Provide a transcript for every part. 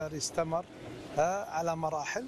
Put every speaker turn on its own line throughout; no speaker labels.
استمر على مراحل.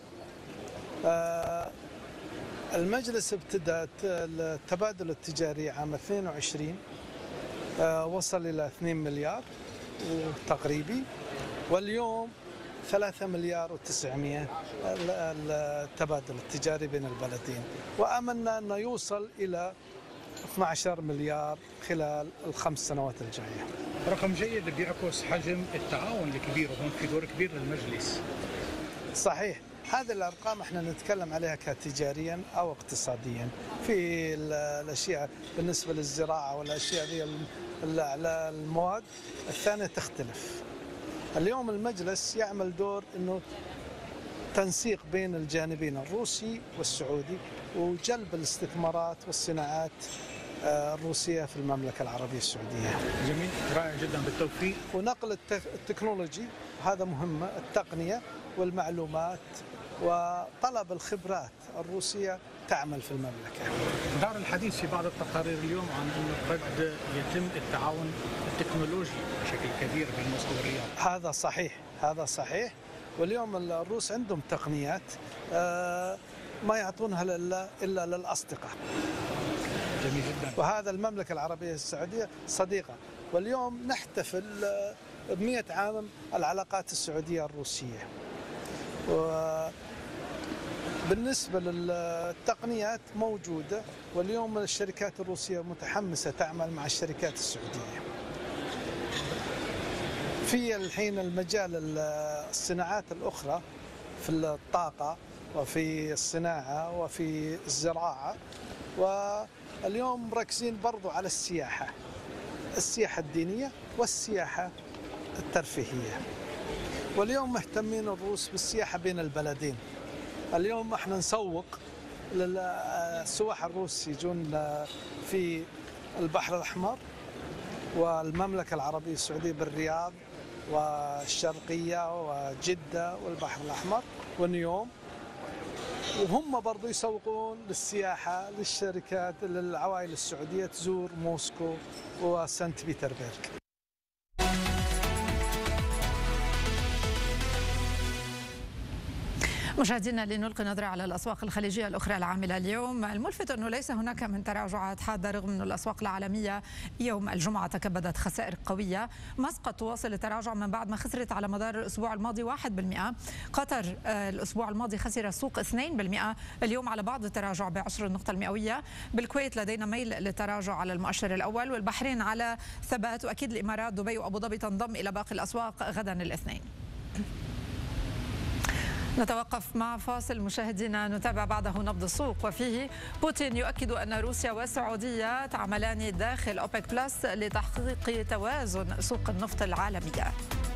المجلس ابتدأ التبادل التجاري عام 22 وصل إلى 2 مليار تقريبي، واليوم 3 مليار و900 التبادل التجاري بين البلدين، وأملنا أنه يوصل إلى 12 مليار خلال ال5 سنوات الجاية.
رقم جيد بيعكس حجم التعاون الكبير، وهون في دور كبير للمجلس.
صحيح، هذه الأرقام احنا نتكلم عليها كتجاريا أو اقتصاديا. في الأشياء بالنسبة للزراعة والأشياء ذي المواد الثانية تختلف. اليوم المجلس يعمل دور أنه تنسيق بين الجانبين الروسي والسعودي، وجلب الاستثمارات والصناعات الروسية في المملكة العربية السعودية.
جميل، رائع جدا، بالتوفيق.
ونقل التكنولوجي، هذا مهم، التقنية والمعلومات وطلب الخبرات الروسية تعمل في المملكة.
دار الحديث في بعض التقارير اليوم عن أنه قد يتم التعاون التكنولوجي بشكل كبير بين موسكو والرياض.
هذا صحيح، هذا صحيح. واليوم الروس عندهم تقنيات ما يعطونها إلا للأصدقاء.
جميل جدا.
وهذا المملكة العربية السعودية صديقة، واليوم نحتفل ب100 عام العلاقات السعودية الروسية. وبالنسبة للتقنيات موجودة، واليوم الشركات الروسية متحمسة تعمل مع الشركات السعودية. في الحين المجال الصناعات الأخرى في الطاقة وفي الصناعة وفي الزراعة، واليوم مركزين برضو على السياحة الدينية والسياحة الترفيهية. واليوم مهتمين الروس بالسياحة بين البلدين. اليوم احنا نسوق للسواح الروس يجون في البحر الأحمر والمملكة العربية السعودية بالرياض والشرقية وجدة والبحر الأحمر ونيوم، وهم برضو يسوقون للسياحة للشركات للعوائل السعودية تزور موسكو وسانت بيتربرغ.
مشاهدينا، لنلقي نظرة على الأسواق الخليجية الأخرى العاملة اليوم. الملفت أنه ليس هناك من تراجعات حادة، رغم أن الأسواق العالمية يوم الجمعة تكبدت خسائر قوية. مسقط تواصل التراجع من بعد ما خسرت على مدار الأسبوع الماضي 1%. قطر الأسبوع الماضي خسر السوق 2%، اليوم على بعض التراجع ب10 النقطة المئوية. بالكويت لدينا ميل للتراجع على المؤشر الأول، والبحرين على ثبات، وأكيد الإمارات دبي وأبو ظبي تنضم إلى باقي الأسواق غدا الاثنين. نتوقف مع فاصل مشاهدينا، نتابع بعده نبض السوق، وفيه بوتين يؤكد أن روسيا والسعودية تعملان داخل أوبك بلس لتحقيق توازن سوق النفط العالمية.